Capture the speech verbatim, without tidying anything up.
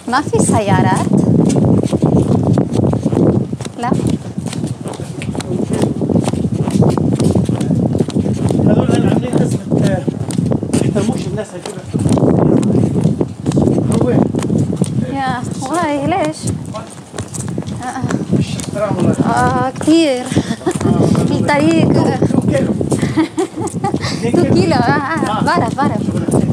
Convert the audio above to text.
ما في سيارات؟ لا. هذول هلا عاملين أزمة يترموش الناس هيجوا هو يا واي ليش؟ مش احترام ولا آه كثير. الطريق شو كيلو؟ تو كيلو. آه آه بعرف بعرف.